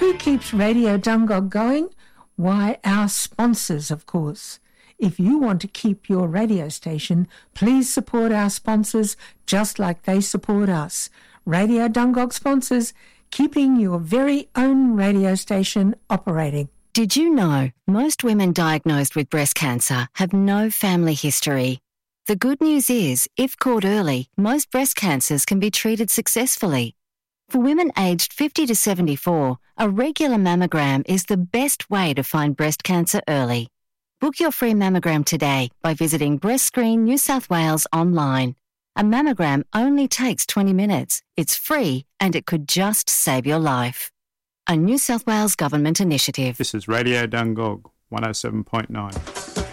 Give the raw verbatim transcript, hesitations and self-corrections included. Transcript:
Who keeps Radio Dungog going? Why, our sponsors, of course. If you want to keep your radio station, please support our sponsors just like they support us. Radio Dungog sponsors, keeping your very own radio station operating. Did you know most women diagnosed with breast cancer have no family history? The good news is, if caught early, most breast cancers can be treated successfully. For women aged fifty to seventy-four, a regular mammogram is the best way to find breast cancer early. Book your free mammogram today by visiting Breast Screen New South Wales online. A mammogram only takes twenty minutes. It's free and it could just save your life. A New South Wales Government initiative. This is Radio Dungog, one oh seven point nine.